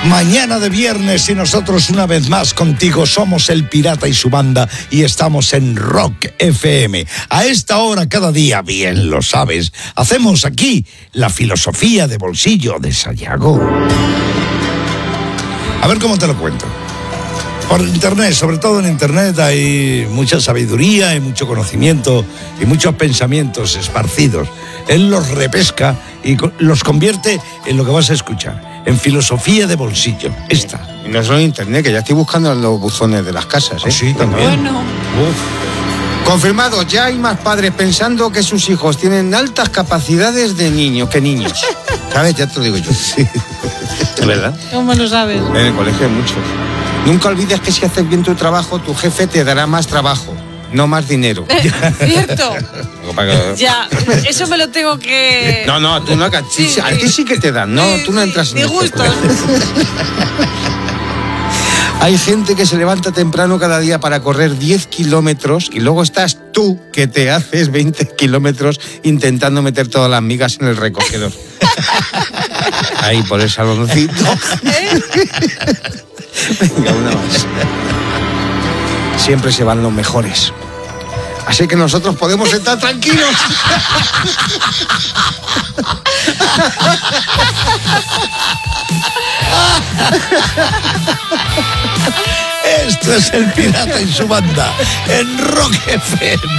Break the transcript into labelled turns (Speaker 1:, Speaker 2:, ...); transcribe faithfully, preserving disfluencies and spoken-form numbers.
Speaker 1: Mañana de viernes y nosotros una vez más contigo somos El Pirata y su banda y estamos en Rock F M. A esta hora cada día, bien lo sabes, hacemos aquí la filosofía de bolsillo de Sayago. A ver cómo te lo cuento. Por internet, sobre todo en internet hay mucha sabiduría y mucho conocimiento y muchos pensamientos esparcidos. Él los repesca y los convierte en lo que vas a escuchar, en filosofía de bolsillo. Esta.
Speaker 2: Y no solo en internet, que ya estoy buscando en los buzones de las casas, ¿eh?
Speaker 1: Oh, sí, también.
Speaker 3: Bueno.
Speaker 2: Uf. Confirmado, ya hay más padres pensando que sus hijos tienen altas capacidades de niños que niños. ¿Sabes? Ya te lo digo yo. Sí. ¿Es verdad?
Speaker 3: ¿Cómo lo sabes?
Speaker 2: En el colegio hay muchos. Nunca olvides que si haces bien tu trabajo, tu jefe te dará más trabajo, no más dinero.
Speaker 3: ¿Cierto? Ya, eso me lo tengo que...
Speaker 2: No, no, tú no, a ti sí,
Speaker 3: Sí,
Speaker 2: a ti sí que te dan, no,
Speaker 3: sí,
Speaker 2: tú no
Speaker 3: sí,
Speaker 2: entras en esto.
Speaker 3: disgustos.
Speaker 2: Hay gente que se levanta temprano cada día para correr diez kilómetros y luego estás tú que te haces veinte kilómetros intentando meter todas las migas en el recogedor. Ahí, por el saloncito.
Speaker 3: ¿Eh?
Speaker 2: Venga, una más. Siempre se van los mejores. Así que nosotros podemos estar tranquilos.
Speaker 1: Esto es El Pirata y su banda en Rock F M.